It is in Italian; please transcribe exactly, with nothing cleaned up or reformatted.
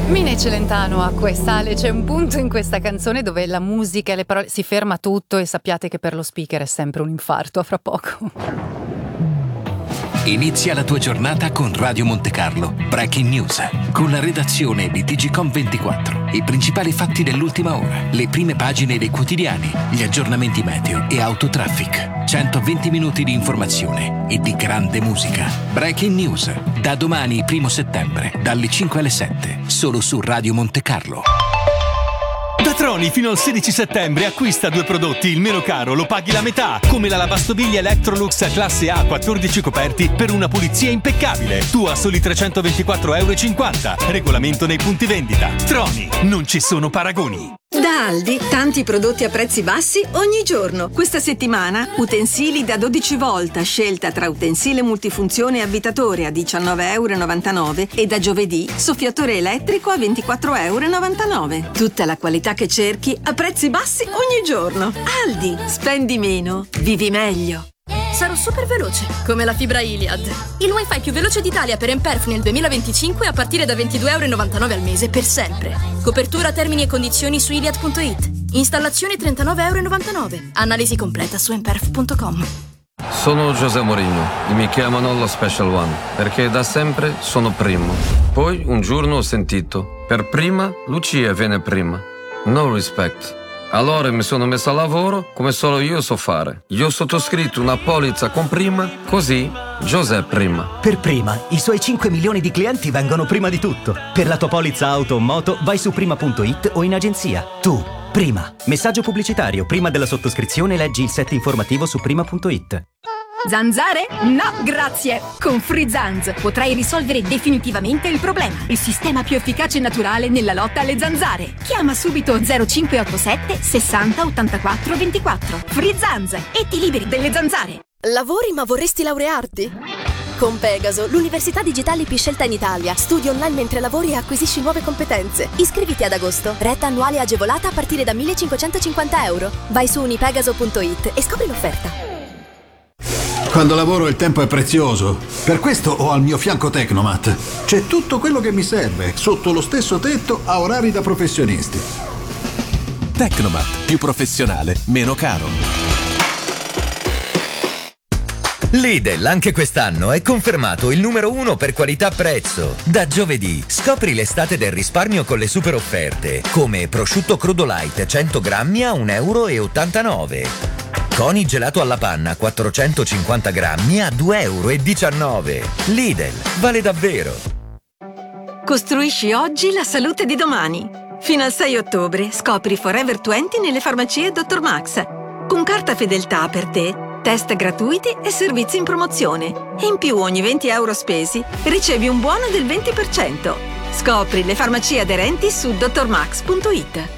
Mine Celentano, acqua e sale. C'è un punto in questa canzone dove la musica e le parole si ferma tutto e sappiate che per lo speaker è sempre un infarto. A fra poco. Inizia la tua giornata con Radio Monte Carlo Breaking News, con la redazione di Digicom ventiquattro, i principali fatti dell'ultima ora, le prime pagine dei quotidiani, gli aggiornamenti meteo e autotraffic. centoventi minuti di informazione e di grande musica. Breaking News, da domani primo settembre, dalle cinque alle sette, solo su Radio Monte Carlo. Da Troni fino al sedici settembre acquista due prodotti, il meno caro lo paghi la metà, come la lavastoviglie Electrolux classe A quattordici coperti per una pulizia impeccabile. Tu a soli trecentoventiquattro virgola cinquanta euro. Regolamento nei punti vendita. Troni, non ci sono paragoni. Da Aldi, tanti prodotti a prezzi bassi ogni giorno. Questa settimana, utensili da dodici volt, scelta tra utensile multifunzione e avvitatore a diciannove virgola novantanove euro e da giovedì, soffiatore elettrico a ventiquattro virgola novantanove euro. Tutta la qualità che cerchi a prezzi bassi ogni giorno. Aldi, spendi meno, vivi meglio. Sarò super veloce, come la fibra Iliad. Il wifi più veloce d'Italia per Emperf nel duemilaventicinque a partire da ventidue virgola novantanove euro al mese per sempre. Copertura, termini e condizioni su iliad punto it. Installazione trentanove virgola novantanove euro. Analisi completa su emperf punto com. Sono José Mourinho e mi chiamano lo Special One perché da sempre sono primo. Poi un giorno ho sentito: per prima Lucia viene prima. No respect. Allora mi sono messo a lavoro come solo io so fare. Io ho sottoscritto una polizza con prima, così José prima. Per prima, i suoi cinque milioni di clienti vengono prima di tutto. Per la tua polizza auto o moto vai su prima punto it o in agenzia. Tu, prima. Messaggio pubblicitario. Prima della sottoscrizione leggi il set informativo su prima punto it. Zanzare? No, grazie! Con Free Zanz potrai risolvere definitivamente il problema. Il sistema più efficace e naturale nella lotta alle zanzare. Chiama subito zero cinque otto sette sessanta ottantaquattro ventiquattro. Free Zanz e ti liberi delle zanzare. Lavori ma vorresti laurearti? Con Pegaso, l'università digitale più scelta in Italia. Studi online mentre lavori e acquisisci nuove competenze. Iscriviti ad agosto. Retta annuale agevolata a partire da millecinquecentocinquanta euro. Vai su unipegaso punto it e scopri l'offerta. Quando lavoro il tempo è prezioso. Per questo ho al mio fianco Tecnomat. C'è tutto quello che mi serve, sotto lo stesso tetto, a orari da professionisti. Tecnomat, più professionale, meno caro. Lidl anche quest'anno è confermato il numero uno per qualità-prezzo. Da giovedì scopri l'estate del risparmio con le super offerte, come prosciutto crudo light cento grammi a un virgola ottantanove euro. Coni gelato alla panna quattrocentocinquanta grammi a due virgola diciannove euro. Lidl, vale davvero. Costruisci oggi la salute di domani. Fino al sei ottobre scopri Forever venti nelle farmacie dottor Max. Con carta fedeltà per te, test gratuiti e servizi in promozione. E in più ogni venti euro spesi ricevi un buono del venti per cento. Scopri le farmacie aderenti su dottor max punto it.